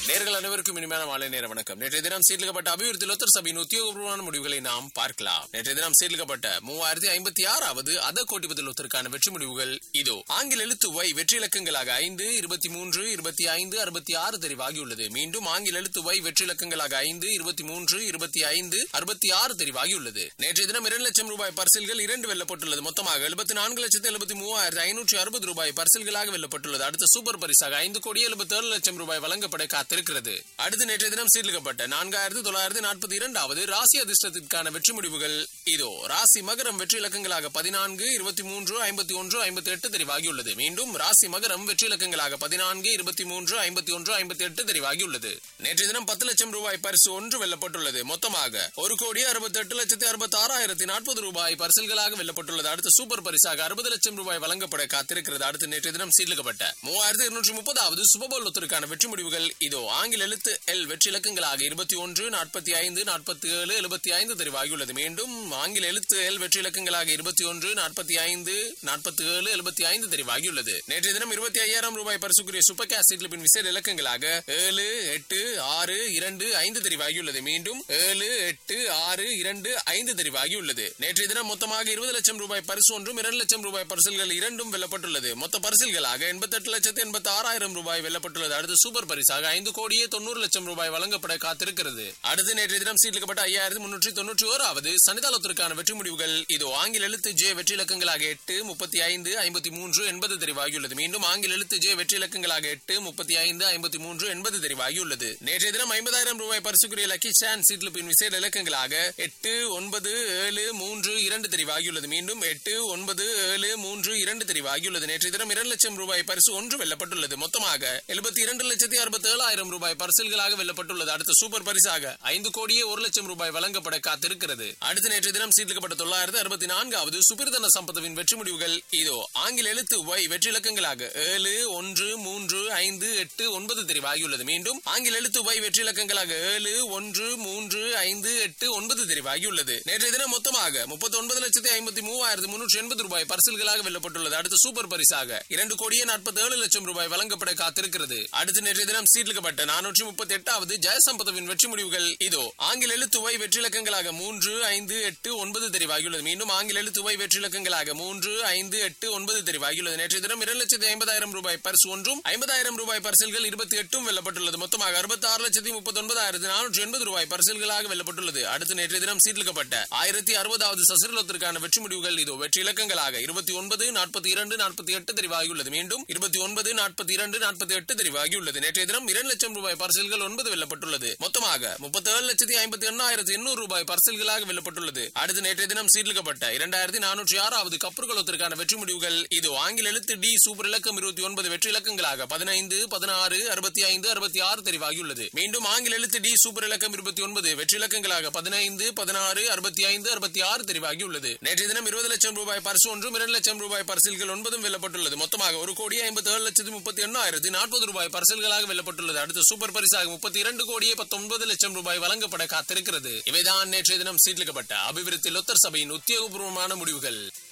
நேர்கள் அனைவருக்கும் இனிமையான மாலை நேர வணக்கம். நேற்றைய தினம் சீர்லிக்கப்பட்ட அபிவிருத்தி லோத்தர் சபையின் உத்தியோகபூர்வமான முடிவுகளை நாம் பார்க்கலாம். நேற்றைய தினம் சீர்லிக்கப்பட்ட 3056வது அத கோட்டிபதி லோத்தருக்கான வெற்றி முடிவுகள் இதோ. ஆங்கில எழுத்து Y வெற்றி இலக்கங்களாக 5, 23, 25, 66 தெரிவாகியுள்ளது. மீண்டும் ஆங்கில எழுத்து Y வெற்றி இலக்கங்களாக 5, 23, 25, 66 தெரிவாகியுள்ளது. நேற்றைய தினம் 2 லட்சம் ரூபாய் பரிசில்கள் 2 வெல்லப்பட்டுள்ளது. மொத்தமாக 74,73,560 ரூபாய் பரிசில்களாக வெல்லப்பட்டுள்ளது. அடுத்த சூப்பர் பரிசாக 5,77 லட்சம் ரூபாய் வழங்கப்பட காத்திருக்கிறது. அடுத்து நேற்றைய தினம் சீர்லிக்கப்பட்ட 4942வது ராசி அதிர்ஷ்டத்திற்கான வெற்றி முடிவுகள் இதோ. ராசி மகரம் வெற்றி இலக்கங்களாக 14, 23, 51, 58 தெரிவாகியுள்ளது. மீண்டும் ராசி மகரம் வெற்றி இலக்கங்களாக 14, 23, 51, 58 தெரிவாகியுள்ளது. நேற்றைய தினம் 10 லட்சம் ரூபாய் பரிசு 1 வெல்லப்பட்டுள்ளது. மொத்தமாக 1,68,66,040 ரூபாய் பரிசல்களாக வெல்லப்பட்டுள்ளது. அடுத்த சூப்பர் பரிசாக 60 லட்சம் ரூபாய் வழங்கப்பட காத்திருக்கிறது. அடுத்து நேற்றைய தினம் சீர்லிக்கப்பட்ட 3230வது சுபபோல் லொத்தருக்கான வெற்றி முடிவுகள் இதோ. ஆங்கில எழுத்து L வெற்றி இலக்கங்களாக 21, 45, 47, 75 தெரிவாகியுள்ளது. மீண்டும் ஆங்கில எழுத்து L வெற்றி இலக்கங்களாக 21, 45, 47, 75 தெரிவாகியுள்ளது. நேற்றைய தினம் 25,000 ரூபாய் பரிசுக்குரிய சூப்பர் கேஷ் சீட்லிப்பின் விசேட இலக்கங்களாக 7, 8, 6, 2, 5 தெரிவாகியுள்ளது. மீண்டும் 7, 8, 6, 2, 5 தெரிவாகியுள்ளது. நேற்றைய தினம் மொத்தமாக 20 லட்சம் ரூபாய் பரிசு ஒன்றும் 2 லட்சம் ரூபாய் பரிசல்கள் 2 வெல்லப்பட்டுள்ளது. மொத்த பரிசில்களாக 88,86,000 ரூபாய் வெல்லப்பட்டுள்ளது. அடுத்து சூப்பர் பரிசாக 5,90,00,000 ரூபாய் வழங்கப்பட காத்திருக்கிறது. அடுத்து நேற்றைய தினம் சீர்லிக்கப்பட்ட 5,391வது சனிதாலத்திற்கான வெற்றி முடிவுகள் இதோ. ஆங்கில எழுத்து J வெற்றி இலக்கங்களாக 8, 35, 53, 80 தெரிவாகியுள்ளது. மீண்டும் ஆங்கில எழுத்து J வெற்றி இலக்கங்களாக 8, 35, 53, 80 தெரிவாகியுள்ளது. நேற்றைய தினம் 50,000 ரூபாய் பரிசுக்குரிய லக்கி சான்ஸ் சீட்லிப்பின் விசேட இலக்கங்களாக 8, 9, 7, 3, 2 தெரிவாகியுள்ளது. மீண்டும் 8, 9, 7, 3, 2 தெரிவாகியுள்ளது. நேற்றைய தினம் 2 லட்சம் ரூபாய் பரிசு 1 வெல்லப்பட்டுள்ளது. மொத்தமாக 72,67,000 ரூபாய் பரிசில்களாக வெல்லப்பட்டுள்ளது. அடுத்த சூப்பர் பரிசாக 5,01,00,000 ரூபாய் வழங்கப்பட காத்திருக்கிறது. அடுத்த நேற்றைய தினம் சீர்லிக்கப்பட்ட 964வது சுபிர்தன சம்பத்துவின் வெற்றி முடிவுகள் இதோ. ஆங்கில எழுத்து Y வெற்றி இலக்கங்களாக 7, 1, 3, 5, 8, 9 தெரிவாகியுள்ளது. மீண்டும் ஆங்கில எழுத்து Y வெற்றி இலக்கங்களாக 7, 1, 3, 5, 8, 9 தெரிவாகியுள்ளது. நேற்றைய தினம் மொத்தமாக 39,53,380 ரூபாய் பரிசில்களாக வெல்லப்பட்டுள்ளது. அடுத்த சூப்பர் பரிசாக 2,47,00,000 ரூபாய் வழங்கப்பட காத்திருக்கிறது. அடுத்து நேற்றைய தினம் சீர்லிக்கப்பட்ட 438வது ஜெயசம்பத்துவின் வெற்றி முடிவுகள் இதோ. ஆங்கில எழுத்து Y வெற்றி இலக்கங்களாக 3, 5, 8, 9 தெரிவாகியுள்ளது. மீண்டும் ஆங்கில எழுத்து Y வெற்றி இலக்கங்களாக 3, 5, 8, 9 தெரிவாகியுள்ளது. நேற்றைய தினம் 2,50,000 ரூபாய் பரிசு ஒன்றும் 50,000 ரூபாய் பரிசில்கள் 28 வெல்லப்பட்டுள்ளது. மொத்தமாக 66,39,480 ரூபாய் பரிசில்களாக வெல்லப்பட்டுள்ளது. அடுத்து நேற்றைய தினம் சீர்லிக்கப்பட்ட 1060வது சசிரலத்திற்கான வெற்றி முடிவுகள் இதோ. வெற்றி இலக்கங்களாக 29, 42, 48 தெரிவாகியுள்ளது. மீண்டும் 29, 42, 48 தெரிவாகியுள்ளது. நேற்றைய தினம் 2 லட்சம் ரூபாய் பரிசில்கள் 9 வெல்லப்பட்டுள்ளது. மொத்தமாக 37,58,800 ரூபாய் பரிசில்களாக வெல்லப்பட்டுள்ளது. அடுத்து நேற்றைய தினம் சீர்லிக்கப்பட்ட 2406வது கப்புர்களத்திற்கான வெற்றி முடிவுகள் இதோ. ஆங்கில எழுத்து D சூப்பர் இலக்கம் 29 வெற்றி இலக்கங்களாக 15, 16, 65, 66 தெரிவாகியுள்ளது. மீண்டும் ஆங்கில எழுத்து D சூப்பர் இலக்கம் 29 வெற்றி இலக்கங்களாக 15, 16, 65, 66 தெரிவாகியுள்ளது. நேற்றைய தினம் 20 லட்சம் ரூபாய் பரிசு ஒன்றும் 2 லட்சம் ரூபாய் பரிசில்கள் 9 வெல்லப்பட்டுள்ளது. மொத்தமாக 1,57,38,40 ரூபாய் பரிசில்களாக வெல்லப்பட்டுள்ளது. அடுத்த சூப்பர் பரிசாக 32,19,00,000 ரூபாய் வழங்கப்பட காத்திருக்கிறது. இவைதான் நேற்றைய தினம் சீர்லிக்கப்பட்ட அபிவிருத்தி லொத்தர் சபையின் உத்தியோகபூர்வமான முடிவுகள்.